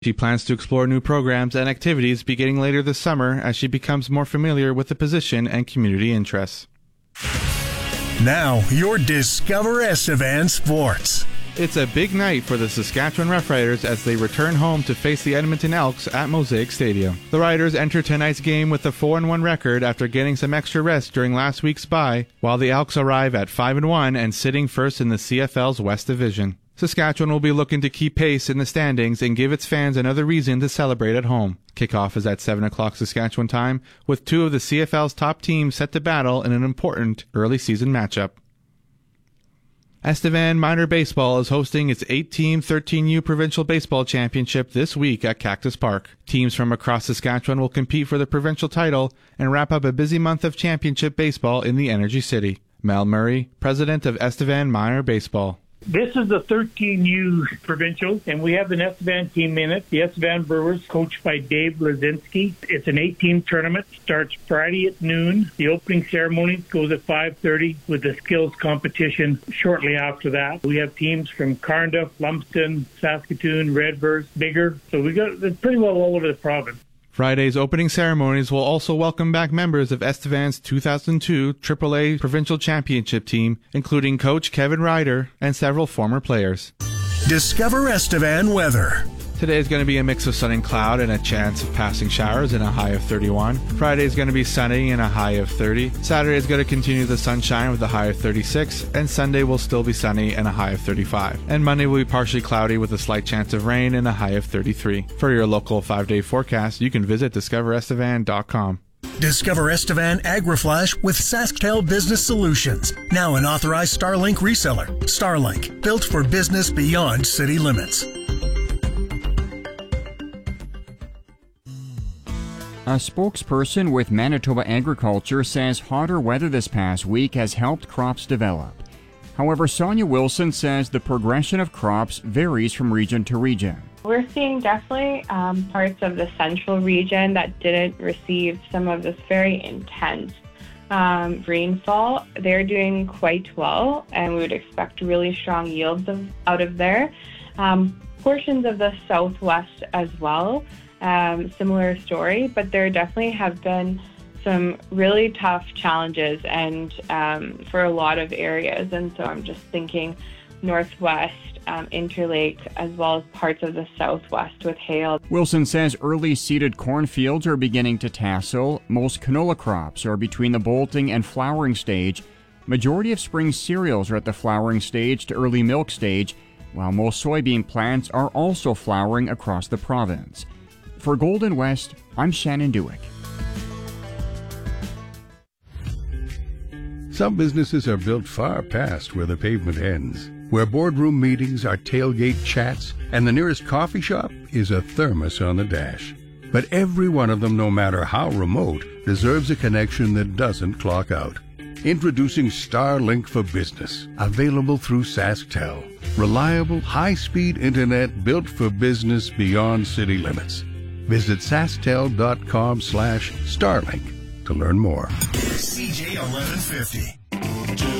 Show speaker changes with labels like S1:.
S1: She plans to explore new programs and activities beginning later this summer as she becomes more familiar with the position and community interests.
S2: Now, your Discover Estevan Sports.
S1: It's a big night for the Saskatchewan Roughriders as they return home to face the Edmonton Elks at Mosaic Stadium. The Riders enter tonight's game with a 4-1 record after getting some extra rest during last week's bye, while the Elks arrive at 5-1 and sitting first in the CFL's West Division. Saskatchewan will be looking to keep pace in the standings and give its fans another reason to celebrate at home. Kickoff is at 7 o'clock Saskatchewan time, with two of the CFL's top teams set to battle in an important early season matchup. Estevan Minor Baseball is hosting its 8-team 13U Provincial Baseball Championship this week at Cactus Park. Teams from across Saskatchewan will compete for the provincial title and wrap up a busy month of championship baseball in the Energy City. Mel Murray, president of Estevan Minor Baseball.
S3: This is the 13U Provincial, and we have an Estevan team in it. The Estevan Brewers, coached by Dave Lazinski. It's an 8-team tournament. Starts Friday at noon. The opening ceremony goes at 5:30 with the skills competition shortly after that. We have teams from Carnduff, Lumsden, Saskatoon, Redverse, Bigger. So we got it's pretty well all over the province.
S1: Friday's opening ceremonies will also welcome back members of Estevan's 2002 AAA Provincial Championship team, including coach Kevin Ryder and several former players.
S2: Discover Estevan weather.
S1: Today is going to be a mix of sun and cloud and a chance of passing showers and a high of 31. Friday is going to be sunny and a high of 30. Saturday is going to continue the sunshine with a high of 36. And Sunday will still be sunny and a high of 35. And Monday will be partially cloudy with a slight chance of rain and a high of 33. For your local 5-day forecast, you can visit discoverestevan.com.
S2: Discover Estevan AgriFlash with SaskTel Business Solutions. Now an authorized Starlink reseller. Starlink, built for business beyond city limits.
S4: A spokesperson with Manitoba Agriculture says hotter weather this past week has helped crops develop. However, Sonia Wilson says the progression of crops varies from region to region.
S5: We're seeing definitely parts of the central region that didn't receive some of this very intense rainfall. They're doing quite well, and we would expect really strong yields out of there. Portions of the southwest as well. Similar story, but there definitely have been some really tough challenges and for a lot of areas. And so I'm just thinking northwest, Interlake, as well as parts of the southwest with hail.
S4: Wilson says early seeded cornfields are beginning to tassel. Most canola crops are between the bolting and flowering stage. Majority of spring cereals are at the flowering stage to early milk stage, while most soybean plants are also flowering across the province. For Golden West, I'm Shannon Dewick.
S6: Some businesses are built far past where the pavement ends, where boardroom meetings are tailgate chats, and the nearest coffee shop is a thermos on the dash. But every one of them, no matter how remote, deserves a connection that doesn't clock out. Introducing Starlink for Business, available through SaskTel. Reliable, high-speed internet built for business beyond city limits. Visit sasktel.com/Starlink to learn more.
S2: CJ 1150.